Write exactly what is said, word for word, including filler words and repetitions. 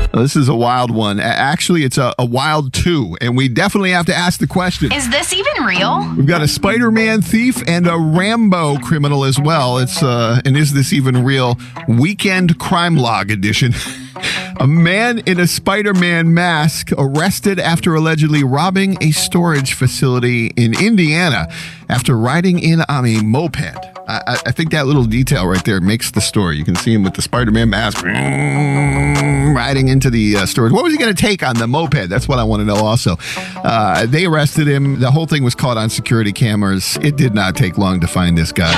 Well, this is a wild one. A- Actually, it's a, a wild two, and we definitely have to ask the question. Is this even real? We've got a Spider-Man thief and a Rambo criminal as well. It's uh, and is this even real? Weekend crime log edition. A man in a Spider-Man mask arrested after allegedly robbing a storage facility in Indiana after riding in on a moped. I, I think that little detail right there makes the story. You can see him with the Spider-Man mask riding into the uh, storage. What was he going to take on the moped? That's what I want to know also. Uh, they arrested him. The whole thing was caught on security cameras. It did not take long to find this guy.